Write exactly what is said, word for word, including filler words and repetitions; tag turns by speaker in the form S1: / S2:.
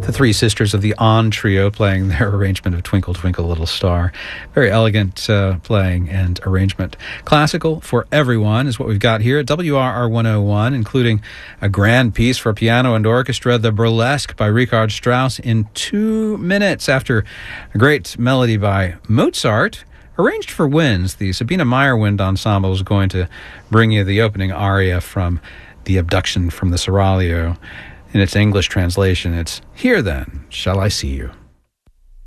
S1: The Three Sisters of the On Trio playing their arrangement of Twinkle, Twinkle, Little Star. Very elegant uh, playing and arrangement. Classical for everyone is what we've got here at W R R one oh one, including a grand piece for piano and orchestra, The Burlesque by Richard Strauss, in two minutes after a great melody by Mozart. Arranged for winds, the Sabina Meyer Wind Ensemble is going to bring you the opening aria from The Abduction from the Seraglio. In its English translation, it's "Here Then, Shall I See You?"